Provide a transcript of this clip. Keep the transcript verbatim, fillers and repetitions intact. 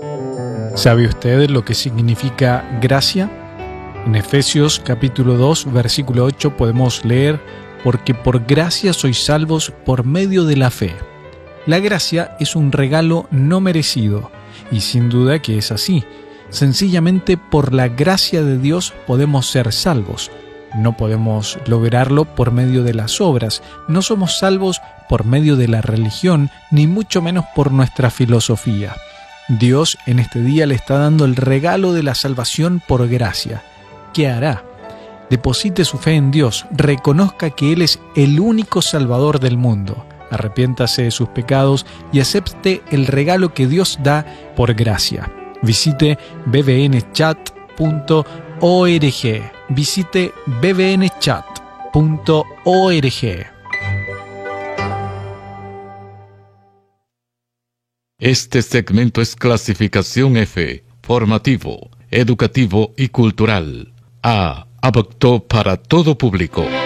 ¿Sabe usted lo que significa gracia? En Efesios capítulo dos, versículo ocho podemos leer: porque por gracia sois salvos por medio de la fe. La gracia es un regalo no merecido, y sin duda que es así. Sencillamente por la gracia de Dios podemos ser salvos. No podemos lograrlo por medio de las obras. No somos salvos por medio de la religión, ni mucho menos por nuestra filosofía. Dios en este día le está dando el regalo de la salvación por gracia. ¿Qué hará? Deposite su fe en Dios, reconozca que Él es el único Salvador del mundo. Arrepiéntase de sus pecados y acepte el regalo que Dios da por gracia. Visite b b n chat punto org. Visite b b n chat punto org. Este segmento es clasificación F, formativo, educativo y cultural. A, apto para todo público.